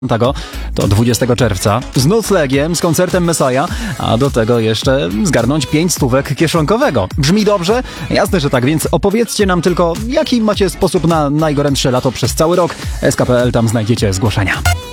to 20 czerwca z noclegiem, z koncertem Messiah, a do tego jeszcze zgarnąć 5 stówek kieszonkowego. Brzmi dobrze? Jasne, że tak, więc opowiedzcie nam tylko, jaki macie sposób na najgorętsze lato przez cały rok. SK.pl, tam znajdziecie zgłoszenia.